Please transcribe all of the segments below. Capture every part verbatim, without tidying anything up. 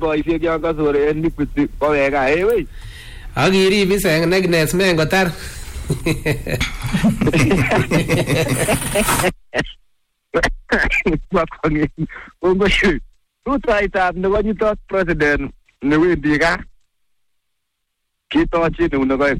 boisiek yon kasore en Equity koweka eh wey. Akirib is eng negness men kotar. Bakwangi. Ongo shu. Rutoitab nebo nyitot president newendi gaa. Kitochin eunek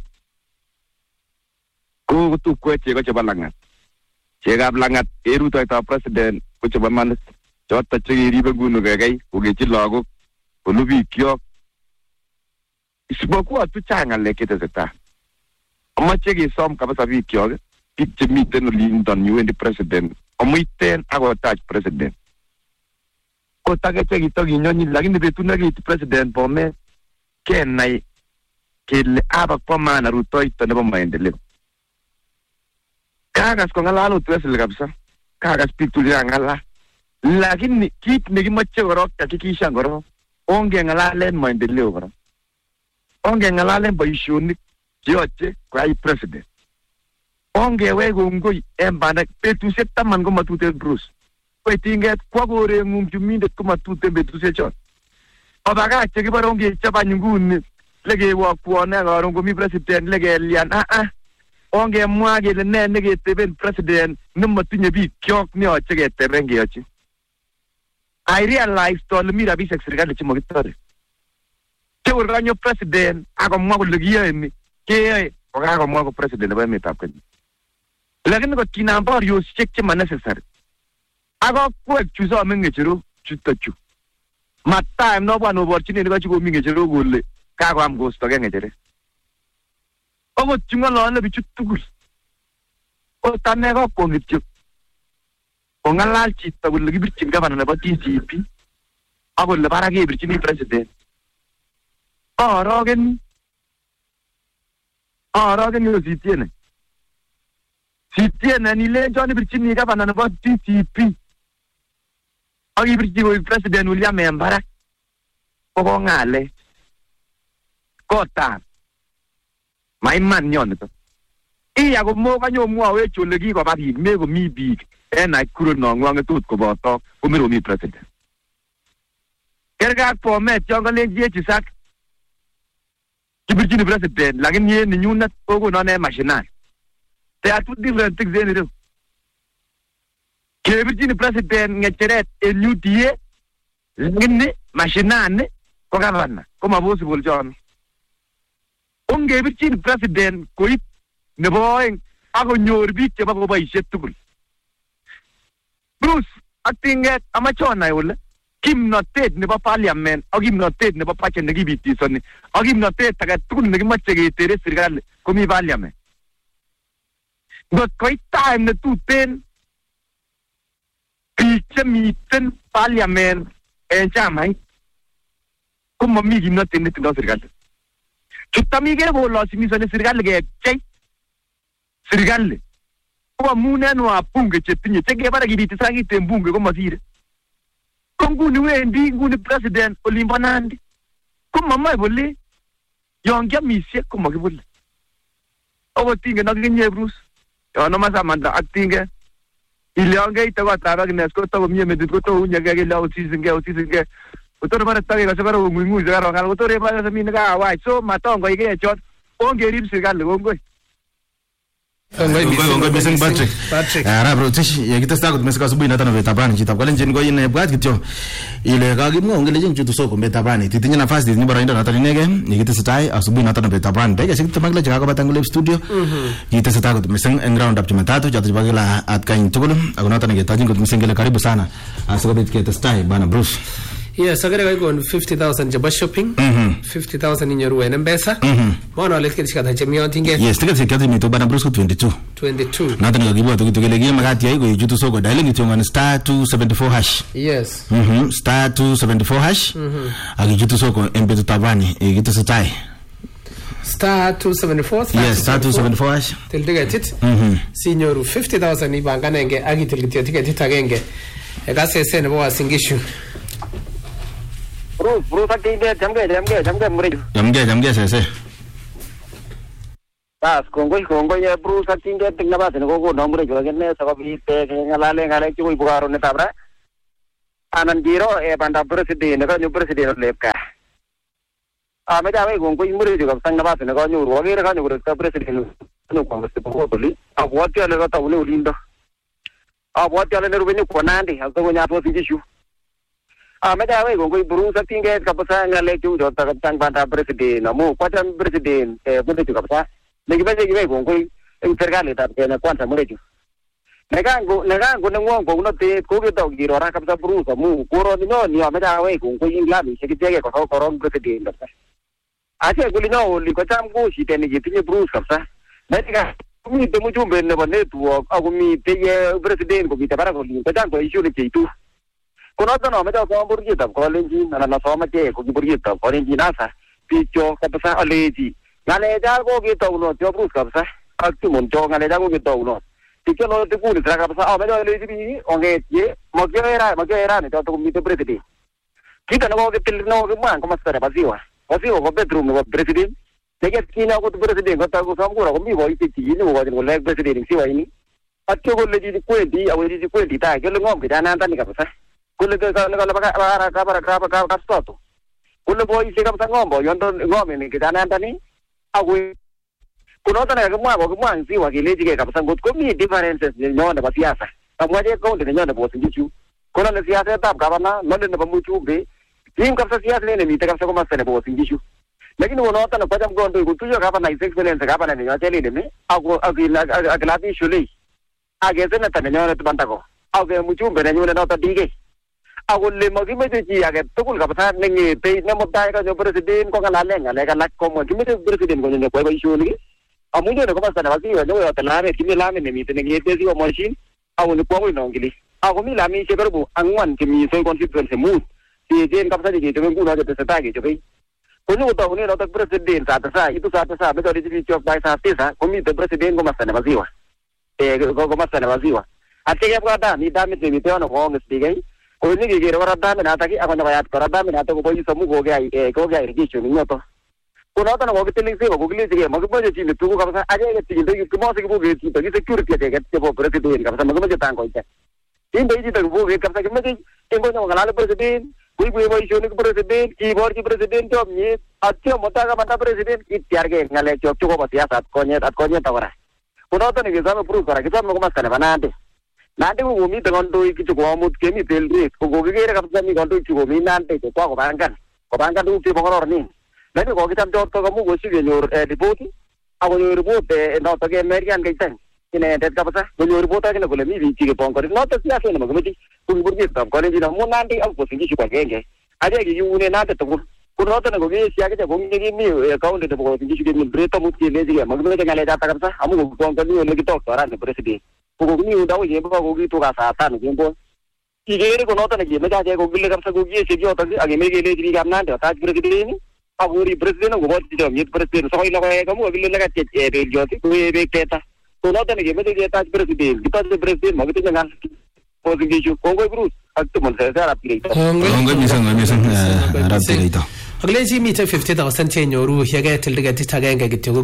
ko tukwet chego chebo langat. Chegab langat erutoitab president ko chebo manit. Choto chekiribe nguni kekei kokechi lagok kolu bikyok. Isipokuwa tu chang ngalek chetesetai. Amache kesom kabisa bikyok, biik chemiten olindon yuwendi president, amuiten akotach president. Kotake chekitokinyonyi, lakini betut nekiit president Bomet kenai kele aba kwa maana rutoito nebo maendeleo. Kakas kongalal ot Wesley kabisa, kakas biik tugul chekang'alal. Lakini kit nekimache korok hakikisha korok ongengalalen maendeleo korok. Ongengalalen boisionik cheyoche koyai president. Ongewech kongoi en bandek betusiek taman komatuten Bruce. Koitinget kwa koreng'ung chumindet komatuten betusiek chon. Obakach chekibore ongechop any nguni lekewokwone karon komi president lekelian ah ah. Ongemwa kele ne neketeben president nematinye bikyok neyoche keteben keyochi. I realized ole mi rabisiek serikali chemakitore. Kewur kanyo president akomwa kole kiyoe ni keyoe kokakomwa ko president nebo emetab Kenya. Lakini kot kinam boriosiek chema necessary. Akokwek chu some ng'echerok chuto chu. Ma time nobwa noborchinen ko chikomi ng'echerok kole kakoam kostoge ng'echeret. Okot chu ng'olole bichu tugul. Ot ane kokwong kityo. Kong'alal chito kole kibirchin gavana nebo T C P ak kole barak kebirchini president. Arogeni. Arogeni ositiene. Sitiene nilenjon ibirchini gavana nebo T C P. Ak ibirchi koik president William Mbarak. Kokong'ale. Kotam. Maiman nyonito. Iya komo kanyo mwawech ole kikoba biik mekomi biik en Nakuru nong'wang'et tot koboto komeromi president. Kergat Bomet yon kalenji Chisak kibirchini president lakini ye ninyunet kokonon en mashinani. There are two different things in it. Kibirchini president ng'echeret en U D A lakini mashinani ko gavana ko maposible chon. Ongebirchini president koip nebo oeng akonyor biik chebo koboisie tugul. Bruce atinget amachonai ole kimnotet nebo parliament ak kimnotet nebo budget nekibitisoni ak kimnotet age tugul nekimache ketere serikali komi parliament. Ngot koit time netuten biik chemiten parliament en chamait komami kimnotet netindoi serikali. Chutamige kolosimisoni serikali kepchei serikali ko amun en wabunge chetinye chekebare kibitisakiten bunge komasire. Ko nguni wendi nguni president olimbo Nandi komamoe bole yon kiamisie komakibole. Okot ingen akinye Bruce yon amasamanda ak tinge ile yon keite kotab Agnes kotakomie metit kotounyege kele osisinge osisinge kotor bare takikose bare kong'ung'ui sekarong'al kotor ebare semine kakawach so matongoike chon ongerib serikali kongoi. Kongoi kongoi mising Patrick. Patrick. Arab rotish yekitesta kot mesika asubuhi na tano betabani chitab kalenjin ko ine bwat kityo ile kakimwa ongelejin chutu soko betabani titinye nafasi titinye barainda natani nege yekitestai asubuhi na tano betabani bege sikita magla chaka batang live studio yekitesta kot mising en round up Jumatatu chatu bagila at kain tugul akona tani getajin kot mising gele karibu sana asogobit ketestai bana Bruce. Yes, agere kai kon fifty thousand jaba shopping. Mhm. fifty thousand inyoru en M-Pesa. Mhm. Bona let kiti kata chemi yotinge. Yes, ticket sikati mito bana Bruce twenty-two. twenty-two. Natani ngibwa to kitugele gima kati yaiko yutu soko dialing itonga star two seventy-four hash. Yes. Mhm. Star two seventy-four hash. Mhm. Agi yutu soko embetu tabani e gitesetai. Star two seventy-four. Yes, star two seventy-four hash. Til ticket it. Mhm. Sinyoru fifty thousand ibanganenge agi til ticket it agenge. Ekase sene bo asingishu. Bro, bro takinde jamge jamge jamge mreju. Jamge jamge sese. Tas kongoi kongoi ye bro takinde tingna base ko ko nombre jo gene sakobit ke ngalale ngale chu ibugaro ne tabra. anan giro e bandab president ko nyu president lepka a me jawe gon ko imure jo kapsang na bas ne ko nyu ro ge ka nyu ko president no ko se ko toli a wati ale ka tawne ulindo a wati ale ne rubeni ko nandi a ko nya to singishu a me jawe gon ko buru sa tinge kapsa ngale ju jo ta kapsang bandab president mo ko tan president e bunde jo kapsa ne gi be gi gon ko en sergale ta ke na kwanta mure ju Negango negango nengongo unote koge dog giro ra kapsa brusa mu koro ni no ni ameda we ko ko inglami se kitege ko ko ron president kapsa ache guli no li ko tam go shi teni gitinye brusa kapsa nega mi te mu jumbe ne bane tu agu mi te ye president ko bitara ko li ko tam ko issue ni tu kono to no ameda ko burgi tab ko lenji na na so ma ke ko burgi tab ko lenji na sa picho kapsa aleji ngale ja ko gi to no jo brusa kapsa aktu mon jo ngale ja ko gi to no Tiga no te puni traga pasa oh medo le dibi onge ye mo ke era mo ke era ne to ko mi te president kita no ko tel no ko man ko masara basiwa basiwa ko bedroom ko president te ke kina ko president ko ta ko sam ko ko mi bo iti ti ni ko ko le president si wa ini atyo ko le di kwenti awe di kwenti ta ke le ngom ke dana tan ni ka pasa ko le ka le ka ba ka ka ba ka ka ka sto ko le bo isi ka pasa ngom bo yondo ngom ni ke dana tan ni awe kuno tana ga mwa ko mwa nsi wa kile jige kapsa ngot ko mi differences ni nyonda ba siasa amwa je ko ndi nyonda bo singichu kono le siasa tab gabana nonde ne ba muchu be tim kapsa siasa ne mi te kapsa ko masane bo singichu lakini wono tana kwa jam gondo ko tujo gabana is excellence gabana ne nyoteli ne ako agila aglabi shuli ageze na tana nyonda tbanta ko age muchu be ne nyonda no ta dige ako le mo gi me ji age tukul kapsa ne ngi te ne mo dai ka jo president ko ngala le ngale ka lak ko mo gi me president ko ne ko ba shuli amunyo ne ko masana basiwa no yo talame kimi lame ne mi tene ngete si o machine awu ni ko no ngili ako mi lami se berbu angwan kimi so constituency mu ti jen kapsa ji te ngu no te seta ge jobe ko ni to ne no ta president sa ta sa itu sa ta sa be to di chok bai sa te sa ko mi te president ko masana basiwa e ko ko masana basiwa ate ke ko da ni da mi te mi te no ko ngi ge ko ni ge ge ra da me na ta ki ako na ya ko da me na to ko bo so mu go ge ai e ko ge ai ge chu ni to Kuno tana ko kiting se ko gili sige mag mo je chi tu ko kapsa aje ke ti de ko mo se ko ge ti to security ke ke ko president kapsa mag mo je tang ko ite tin de ji to ko ge kapsa ke me ke ko no ngala president kui kui mo issue ni president keyboard ki president to ni atyo mota ka bata president ki tiar ge ngale chok ko ba siasa ko nyet at ko nyet awara kuno tana ge sa me proof kara ke sa mo ko mas kana banande nande ko mi to ngondo ki ko amut ke mi tel ri ko go ge ra kapsa mi ngondo ki ko mi nante ko ko bangan ko bangan du ti mo ngor ni Lagi ko kita jauh to kamu gosi genyor report, aku genyor report no to ke American kaitan, ini ada apa sah? Genyor report aja nak boleh mi bici ke pangkor, no to siapa ni macam ni, pun berjaya tam, kalau ni nak mau nanti aku posisi juga geng, aja ke you ni nanti tu, pun no to nak gosi siapa ke gosi ni mi, account itu posisi juga mi berita mesti ni juga, macam ni jangan lewat apa sah, kamu pangkor ni lagi tu orang ni presiden, pun ni udah je, pun gosi tu kasa tan, jempol. Kiri ko no to nak je, macam je gosi le kapsa gosi segi otak, agi me gele jadi kamna, taj presiden ni. Aguri president ko bot jom yit president so ila ko kamu agil laga che e be joti ko e be teta to no tane ge me ge ta president kita de president magti ngan ko ge ju ko ko brus akto mon sa sa rapire ongo mi sang mi sang rapire ito agle ji mi te fifty thousand che nyoru yega til diga ti taga nga gityo go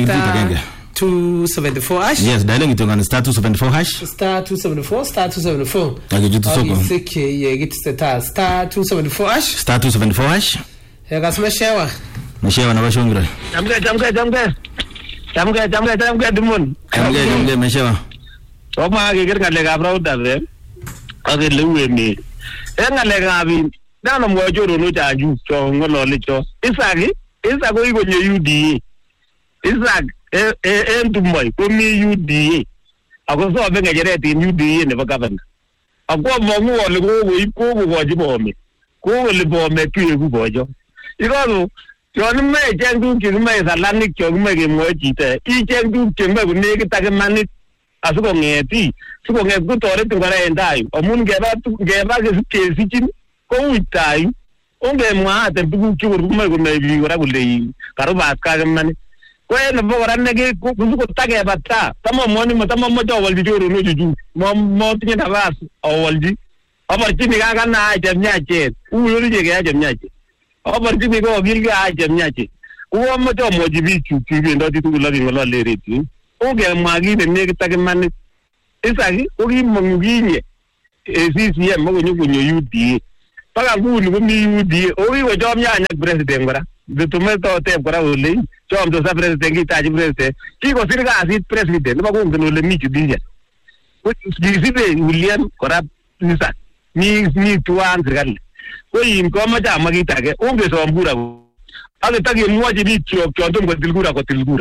two seventy-four hash yes dialing ito ngan star two seventy-four hash star two seventy-four star two seventy-four age jitu soko sike ye git star star two seventy-four hash star two seventy-four hash ya kasema shewa meshewa na bashongira jamga jamga jamga jamga jamga jamga dumun jamga jamga meshewa oma ge ger ngale ga fraud da be age lewe ni e ngale ga bi dano mo joro no jaju cho ngolo le cho isagi isago igo nye U D A isag e e ndumoi ko mi U D A ako so be ngere ti U D A ne ba governor ako mo mo le go go iko go go jibo mi ko le bo me tu e go bojo Ikalu, yon me jengu ki me salani ki me ke mo jite. I jengu ki me ne ki ta ke mani asuko ngeti. Suko nge ku tore tu bara endai. Omun ge ba tu ge ba ke ke sichin ko witai. Onge mwa te tu ki ru me ko me bi ora gule karo ba ka ke mani. Ko e no bo ran ne ke ku su ko ta ke ba ta. Tamo mo ni mo tamo mo jawal di joro no juju. Mo mo tinya ta ba awal di. Abar ti ni ga ga na jam nya che. U yo ri ge ga jam nya che. Obar ti mi ko gil ga jam nya che. U mo to mo ji bi chu ti bi ndo ti tu la bi ngala le re ti. O ge ma gi ne ne ta ke mani. Isa gi o gi mo ngi ni. C C M konyo konyo U D A paka nguni komi U D A owi ko chomyanya president kora bitumeto tep kora ole chomto sa president kitaji president kikosir kasit president nebo kongen ole mi judicial ko jisibe William kora nisa mi mi tuan serikali ko yin ko ma jama kitage onge sombura age takemwochi biik chok chontom kotil kura kotil kura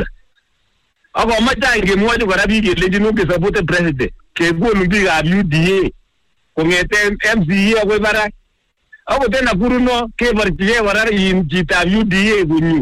ako macha ingemwochi kora biik kelenjin onge support president kekonu biikab U D A kongete M C A akoi barak ako tena kuruno keborchige kora yin chitab U D A kunyu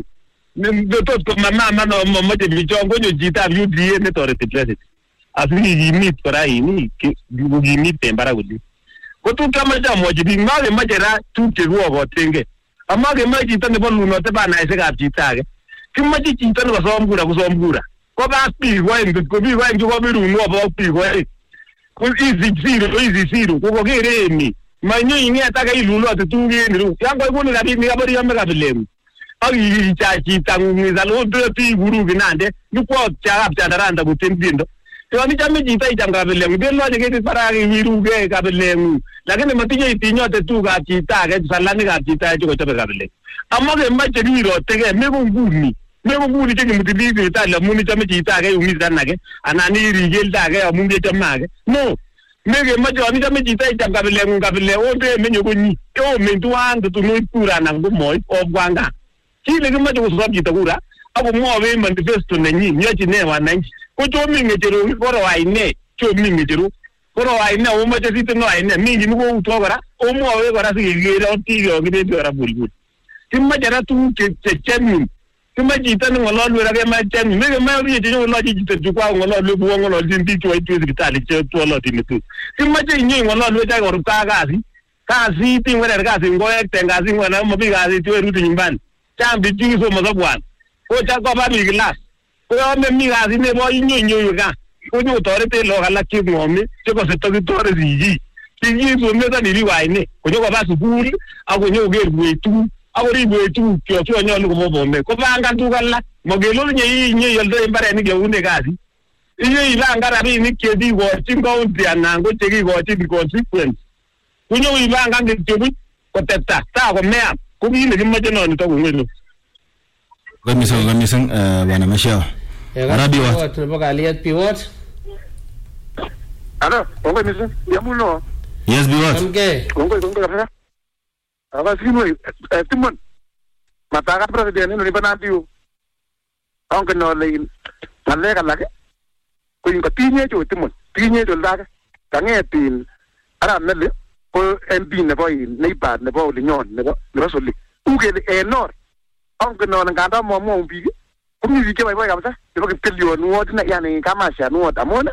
tot ko mama no momoche bichon konyo chitab U D A netoreti president asiki kimit kora ini kimit en barak kuli ko tukta macha mwochi biik mage machera tuk chekuokotenge amage mache chito nebo lunote banaisekab chito age kimache chito nebo som kura kosom kura ko bas biik oeng ko biik oeng chekobirunu abo biik oeng ko easy zero easy zero ko kokere emi manyo ingeta ka ilulote tungen ru yango ikuni kabini kabari yame kabilemu aki cha chita ngizalo doti guru binande nikwo cha abchadaranda kutembindo Tiwani chame chita icham kabilemu bien loje keti paragi wiruge kabilemu lakini matinye itinyote tu kab chita age salani kab chita age ko chobe kabilemu amage mache kirotege meko nguni meko nguni cheki mutibibi Italia muni chame chita age umisa nage anani rigelda age amunge chamage no mege macho ani chame chita icham kabilemu kabile onde menyo kunyi yo mentuan tu no kura na ngomoy obwanga kile kimacho kusop chita kura ako mwowe manifesto nenyi nyochi ne wananchi ko chomi ngejero koro waine chomi ngejero koro waine o macho site no waine mingi nuko utogora o mwowe kora sigegere otigo gide kora bulbul kimajara tu che chemi kimajita no ngololwe ra ke ma chemi mege ma ri che ngololwe jita jukwa ngololwe buwo ngololwe ndicho wa itu hospitali che to lo timitu kimaje nyi ngololwe ja ko ka kasi kasi tingwere kasi ngoye tengazi ngwana mo bigazi tu ruti nyumbani chambi jingiso mo zabwan ko cha ko ba mi glass ko me mi kasi ne bo nyi nyi ga ko nyu tore te lo gala ki ngomi che ko se to ki tore ziji tingi so me ta ni riwaine ko nyo ko ba suburi ako nyo ge buetu ako ri buetu kyo kyo nyo lu ko bo me ko banga tu gala mo ge lo nyi nyi yeldo imbare ni ge une kasi iye ilanga rabi ni ke di go tingo ndia nango cheki go cheki consequence kunyo ilanga ngi tebu ko teta ta ko mea ko bi ni maje no ni to ngwelo ko mi so mi sen bana mashao arabi wa to boga liat pivot Alo, ongo mi sen ya muno yes biwat amge ongo ongo kapsa aba sino eh timon mataka president ni bana tiu ongo no le malega lage ko inga tinye jo timon tinye do lage kangetin ara mele ko M P ne boy ne bad ne boy linyon ne bo soli ugele enor ongo no nganda mo mo mbi ko mi vike boy kabisa ibo ke kelio nuo na yani kama sha nuo amona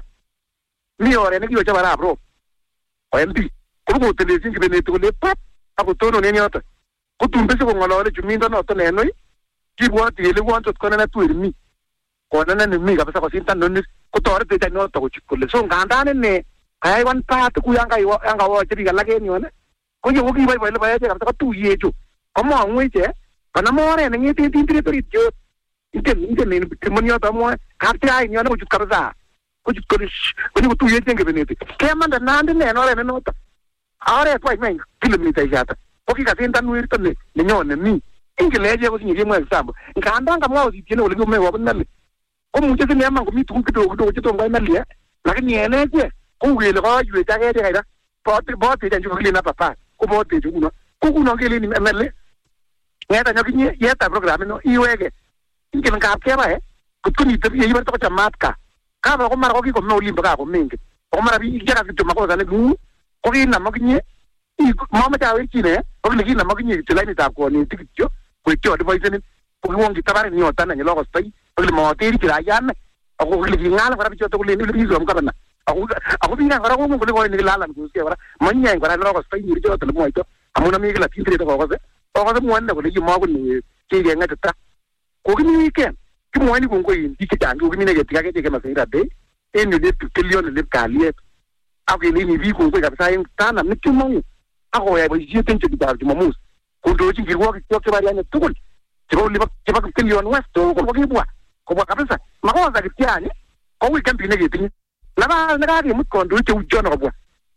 mi ore ne kiyo chabara bro o M P ko ko televizin ke ne to le pap ako tono ne nyota ko tumbe se ko ngolo le jumindo no to ne noi ki bo ti le won to ko na tu mi ko na ne mi kabisa ko sinta no ni ko tore te no to ko chikole so nganda ne ne ai wan pa to ku yanga yo yanga wo ti ga lage ni one ko yo ki bai bai le bai kabisa ko tu ye ju ko mo ngwe je kana mo re ne ni ti ti ti ti jo ite ite ne ti mo nyota mo ka ti ai ni ona ko chut kabisa ko chut ko ko ni tu ye jenge benete ke manda nande ne no re ne no ta are pa mai kilomita jata ko ki ka sinta nu irto ne ne nyone mi ingeleje ko sinye mo example nganda ngamwa uzi tiene ole me wa nale ko muje se nyama ko mi tu kido kido kido ngai nale lakini ene je ko wele ko yue ta ke de po ti bo ti janju ile na papa ko bo ti juno ko kuno ngele ni nale yeta nyoki nye yeta program no iwege ingel ngap ke ba e ko kuni te ye ba to cha matka ka ba ko mara ko ki ko no limba ka ko mingi ko mara bi jara ki to ma ko zane gu ko ki na makinye mama ta we kine ko le ki na makinye ti lai ta ko ni tikjo ko ti o de boy zene ko won ki tabare ni o tan ni lo ko stai ko le mo te ri ra yan ko le ki ngala ko ra bi to ko le ni le zo ko na ako ako bi na ko ko ko le ko ni la la ko se wala manya ko ra lo ko stai ni ri to le mo ito amuna mi la tin tri to ko se ko ko mo wanda ko le ki mo ko ni ti ge ngata ta ko ki ni ke ki mo ni ko ko yin ti ta ko ki ni ge ti ga ke ke ma se ra de en ni de trillion le ka liet ako ni ni vi ko ko ka sa yin ta na mi ki mo ako ya ba ji ten ti ba ji mo mus ko do ji ki wo ki ko ba ya ne tukul ti ko li ba ti ba trillion west ko ko ki bua ko ba kabisa ma ko za ki tiani ko wi kan bi ne ge tin na ba na ga ki mu ko do ti u jo no bua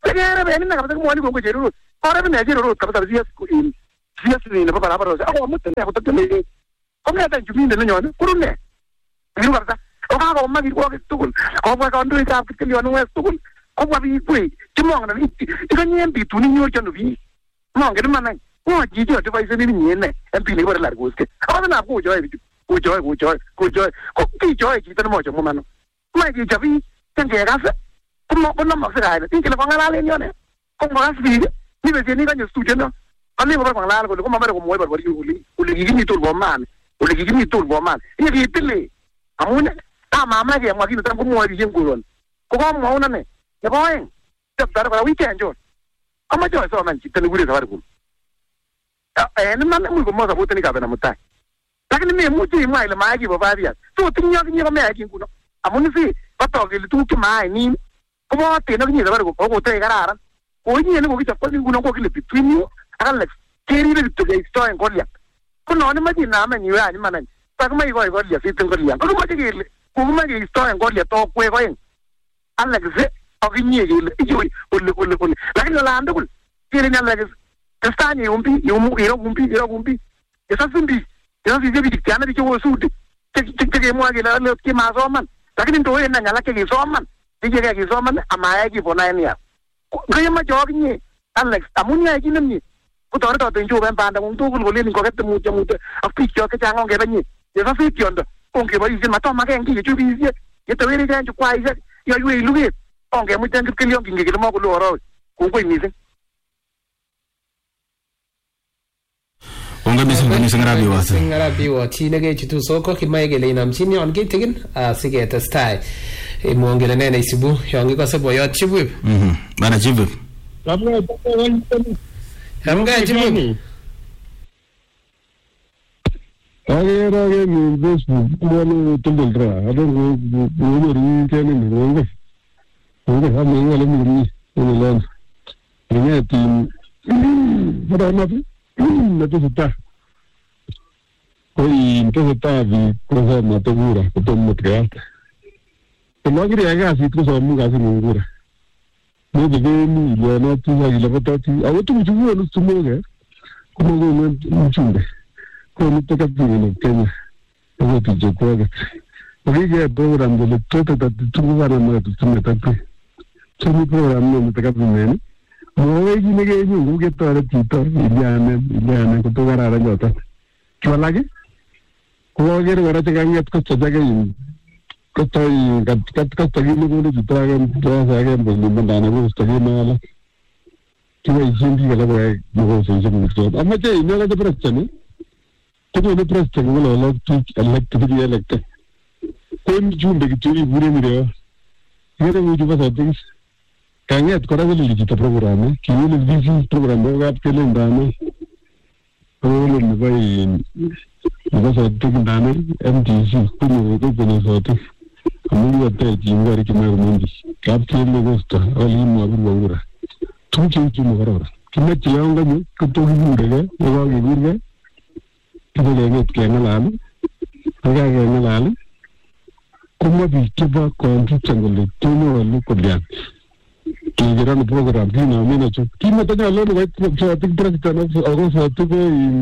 Tegere beni na kabisa mwani kongo jeru. Ora bina jeru kabisa sias in sias ni na baba baba. Ako mutte ne ako tele. Ko ngata juminde na nyone. Kurune. Ni kabisa. O ka ko magi ko tukul. Ko ba ka ndu ka kiti yo no wes tukul. Ko ba bi kwe. Timong na ni. Tikanye mbi tuni nyo chanu bi. Mong ke mana. Ko ji jo device ni ni ne. Mpi ni bora la goske. Ko na ko jo bi. Ko jo ko jo ko jo. Ko ki jo ki tan mo jo mo mano. Mai ki jabi. Tenge gasa. Kuma kuna maksudnya, ini kalau pengenalan ni mana? Kau malas sih, ni biasa ni kan just tujuan no. Kami kalau pengenalan, kalau kau mampu kau mau berbuat uli, uli gigi ni tur boman, uli gigi ni tur boman. Ini gitu le. Kamu ni, ah mama dia mungkin tu kau mau dijeng kurun. Kau mau mana ni? Ya kau yang, jap tar pada weekend jo. Ama jo so man kita ni guru sahaja pun. Eh, ni mana mulu kau mau sebut ni kau pernah mutai. Tapi ni mulu ni mai le mai lagi bawa dia. Tu tinggal ni kau mai lagi kuno. Amun sih, patau kalau tu tu mai ni. Kuma tena kinyi sabar ko ko te kararan ko nyi ne ko kita ko nguno ko kile between you akan lex keri be to the story ko lia ko no ne ma ji na ma nyi ya ni manan pa ko mai ko ko lia fitin ko lia ko ma ji kile ko ma ji story ko lia to ko ko yin alex o kinyi kile ijo ulle ulle ulle lakini la ando kul kire ni alex testani umbi yumu iro umbi iro umbi esa simbi esa si jebi tiana bi ko sudi te te te mo agila le ki ma so man lakini ndo yen na nyala ke so man Dije kayak gitu mana amaya gitu pona ini ya. Kaya mah jawab ni, Alex, amunya lagi ni. Kau tahu tak tunjuk kan pandang untuk kau boleh ni kau kata muda muda. Aku fikir ke jangan kau ni. Ya saya fikir anda. Kau kau beri izin mata makan yang kiri cuci izin. Ya tahu ini jangan cukup izin. Ya you ilu ni. Kau kau muda yang kiri yang kiri kita mau kau luar. Kau kau ini sih. Onga bisa ni sengarabi wa. Sengarabi wa. Cina ke cutu soko kimai ke lain am cini on kita kan. Sige testai. Muongele nene isibu yongi kwa sababu ya chibu. Mhm. Bana chibu. Labda Hamga chibu. Agera ke ni Facebook wala tundra. Ada ni ni kene ni wala. Wala kami wala ni ni wala. Ini tim. Pada apa? Nanti kita. Koi nanti kita di proses mata murah, betul betul. Kalau kita agak sih terus orang mungkin mungkin. Ni jadi ni dia nak tu lagi lepas tu, awak tu juga nak semua ke? Kau mau macam ni? Kau ni tak ada ni kan? Awak tu juga ke? Bagi dia program jadi tu tu tu tu orang mana tu semua tapi semua program ni tak ada ni. Mau lagi ni ke ni? Kau kita ada cerita, dia ni dia ni kau tu orang ada jatuh. Cuma lagi? Kau lagi orang cakap ni tu saja ke? Kata kat kat kat tadi ni boleh juta kan, juta saya kan boleh mendana boleh tadi malah. Cuma izin dia kalau boleh boleh izin itu. Amma cakap ini ada perasaan ni. Tapi ada perasaan kalau Allah tu Allah tu dia lekte. Kau ni cuma begitu ni boleh ni dia. Kita ni cuma satu. Kaya tu korang boleh juta program ni. Kini ni busy program boleh apa kalian dana. Boleh ni bayi. Kita satu dana M T C. Kini itu punya satu. Kamu ada jiwa di mana mundi. Kapten ni gusta. Alim abu bangura. Tujuh cuma orang. Kita cilang kan? Ketua ibu dia. Orang ibu dia. Kita lihat kena lalu. Kita kena lalu. Kuma bicara konflik canggung. Tujuh lalu kerja. Kita ni program ni nama ni tu. Kita tanya lalu baik satu perasaan. Orang satu ke.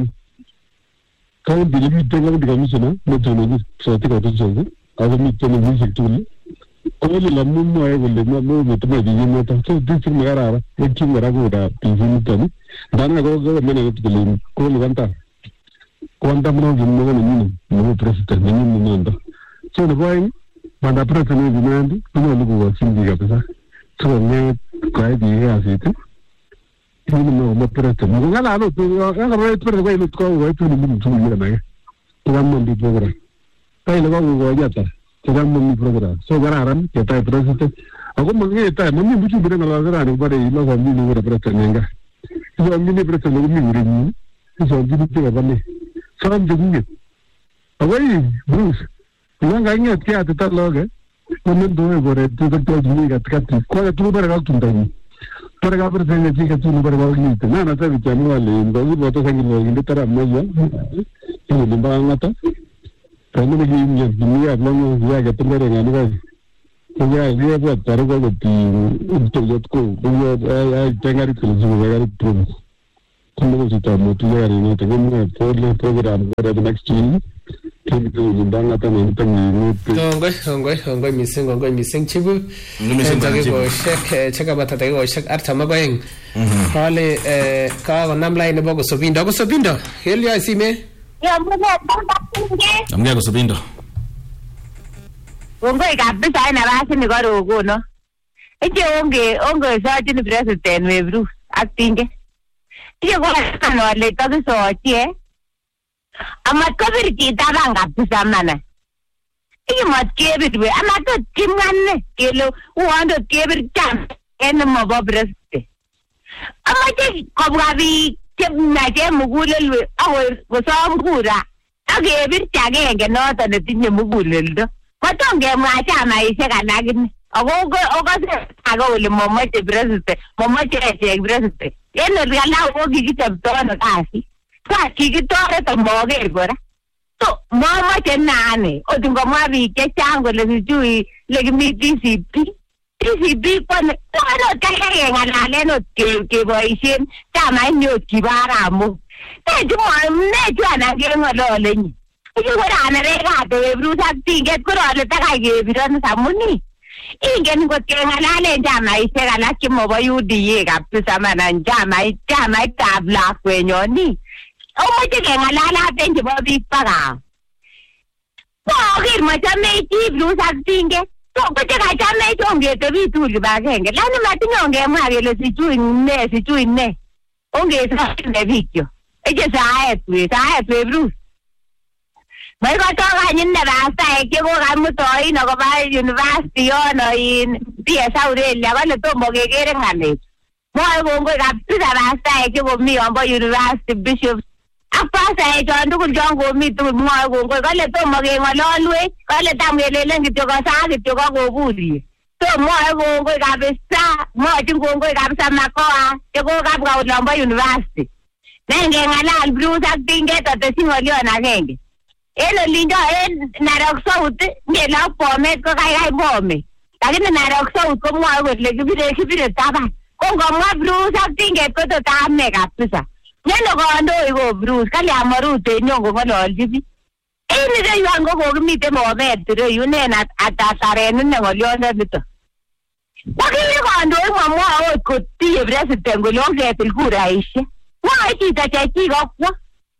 Kalau bila kita tengok di kami sana, macam ni satu kata sahaja. Ada mitra ni musik tu ni. Kalau lama mu ayah boleh, mu mitra ni dia mata. So di sini merah, macam merah aku dah T V ni tu ni. Dan aku kalau mana itu boleh, kau lepas Kuanta mana jumlah ni ni, mana presiden ni ni ni anda. So lepas ini, pada presiden ni ni anda, mana lu buat sini juga besar. So ni kaya dia asyik tu. Ini mana presiden. Mungkin kalau tu, kalau itu presiden itu kau itu ni mungkin cuma dia nak. Tuan mandi program. Kaya lepas aku buat jatuh. Tuan mandi program. So garam kita presiden. Aku mungkin kita, mungkin bukan benda kalau garam, pada ini lah kami ni berapa presiden enggak. So kami ni presiden kami ni ni. So kami tu apa ni? Salam jenguk. Awai, Bruce. Yang kaya ingat kaya tetap log. Mungkin tu boleh tu tu jenguk kat kat. Kau tu berapa kau tunda ni? Berapa presiden ni kat tu berapa kau ni? Nah, nanti bicara ni. Baru buat tu sangat log. Ini terap macam. Ini limba angkat. Kamu lagi ni ni apa ni? Dia kat tempat yang ni kan. ya ya bwa tare ko ti to yot ko ko ya tengar ko ju ya pro como si ta mutu ya ni te como por el program para the next year kintu ndanga ta ni ta ni ngoi ngoi ngoi mising ngoi mising chibu mising ta go shek cheka bata ta go shek artama goeng hale ka go namlai ne bogo sobindo go sobindo hel ya sime ya mo na ta tinge amnya go sobindo ngoi kabisa na basi ni goro go no eje onge onge sa tin president we bru atinge Iyo kwa kano le toki sotie. Amat kabir kita bangga bisa mana. Iyo mat kebir we. Amat to timane kelo uando kebir jam. Eno mabo breste. Amat je kobrabi kem na je mugulel we. Awe gosambura. Agebir chage enge no to ne tinye mugulel do. Matonge mwacha maisha kanagini. Ogo ogo se ago le momote breste. Momote je breste. Eno riala wo gigita tono kasi. Kwa kigitore to moge gora. To mama chenane. Odungo mwabi ke chango le sijui le mi D C P. D C P pone tono kaya ngala leno ke ke boishen tama nyo kibara mo. Te jumo ne jana ke ngolo lenyi. Iyo gora na rega de brusa tinget ko le taka ge biran samuni. Ingen ko ngala le jama isera la kimo boyudi ye kapisa mana jama jama tabla kwenyo ni. O mo te ngala la tenje bobi para. Ko gir ma jame ti brusa tinge. To ko te ga jame tonge te bi tu ba genge. La ni ma tinge ma ge le si tu ne si tu ne. Onge sa ne vicchio. E che sa è tu sa è tu brusa. Mấy con cho anh nhìn là bà sai cái cô gái mới tới nó có bài university nó in bia sau đây là bắt được tôi một cái cái ngành này mọi người cũng gặp tức là bà sai cái cô mi ở bên university bishop áp sai cho nó cũng cho cô mi tụi mọi người cũng có là tôi một cái mà lo lui có là tao nghe lên cái chỗ có sao cái chỗ có cô vui gì tôi mọi người cũng gặp sa mọi chúng cũng gặp sa mà có à cái cô gặp gạo làm bên university nên cái ngành là blue sắc tinh cái tao xin gọi là nào cái Elo lindo en naroksout ni la pome ko kai kai pome. Lakini naroksout ko mwa ko le kibire kibire taba. Ko ko mwa Bruce acting ko to ta me kapisa. Neno ko ando ko Bruce kali amaru te nyongo ko lo jibi. Eni de yango ko mi te mo me tire yune na atasare ne ngo lyo na bito. Lakini ko ando ko mwa o ko ti president ko lo ke til kura ishe. Mwa ti ta ta ti ko kwa.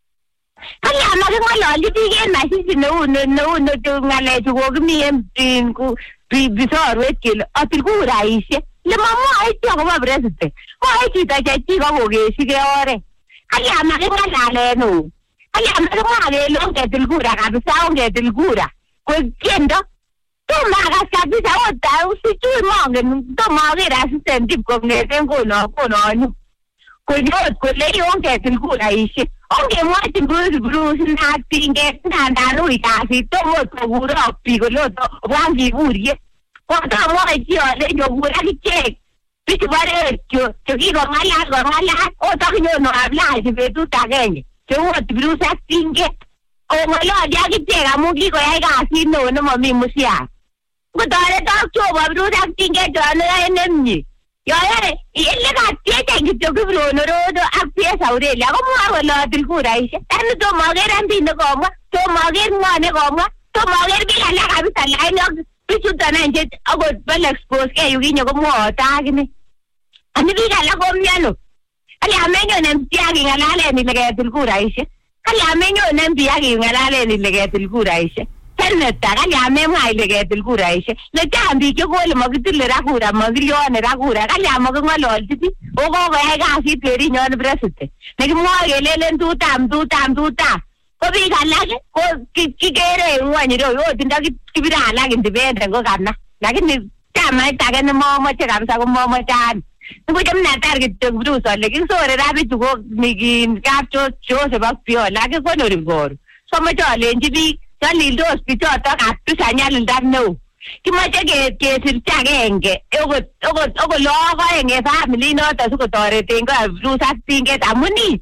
Kali ama ke ngalo libige na sisi no no no no to ngale to go mi em ku bi bisor wet kilo atil ku raishe le mama ai ti ko ba breste ko ai ti ta ti ko go ge si ge ore kali ama ke ngale no kali ama ke ngale lo ke til ku ra ka sa o ge til ku ra ko kendo to ma ga sa bi sa o ta u si tu mo ge to ma ge ra assistant ko ne ten ko no ko no ni ko yo ko le yo ge til ku raishe Onge mwati Bruce Bruce na tinge na ndanu ikasi to mo to gura pigo lo to wangi gurie ko ta mo ji ole yo gura ki che pichi bare yo yo ki go ngala go ngala o ta yo no habla si ve tu ta genge yo Bruce tinge o ngalo ya ki che ga mo ki go ai ga si no no mo mi musia ko ta le ta cho ba Bruce tinge to na enemi Yo eh ile ga tie ta ki to ku no ro do apia saure la ko mo la til ku rai se tan to mo ge ran tin ko mo to mo ge mo ne ko mo to mo ge bi la ga bi ta lai no bi chu ta na je ago bel expose ke yu gi ko mo ta gi ni ani bi ga la ko mi ano ali amenyo nem tia gi ga la le ni le ga til ku rai se ali amenyo nem tia gi ga la le ni le ga til ku rai se Netta kali ame mai le ke til kura ishe le tambi ke ko le magitil le rakura magilio ne rakura kali ama ko ngalo titi o ko ga ga si teri nyon brasute ne ki mo ge le len tu tam tu tam tu ta ko bi ga la ko ki ki gere ngwani ro yo tinda ki ki bi ra la ki ndibende ko kana lakini kama ta ga ne mo mo che ga sa ko mo mo ta ko jam na tar ki to bru so le ki so re ra bi tu ko ni ki ka cho cho se ba pio la ke ko no ri gor so mo cho le njibi Kali dos pito ta atu sanya lindan no. Kima jage ke sircha genge. Ogo ogo ogo logo enge family no ta suko tore tenga rusa tinge tamuni.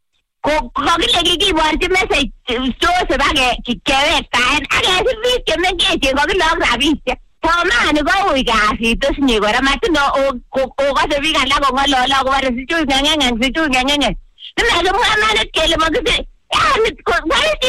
Ko ko ki ki warti message so se ba ge ki kere ta age si vi ke me ke ke ko lo ra vi. Tomani ko ui kasit tos ni kora matindo okase biik alak kong'olole akobore sichuch ng'eng'eng sichuch ng'eng'eng. Nek kimwa manit kele makise yani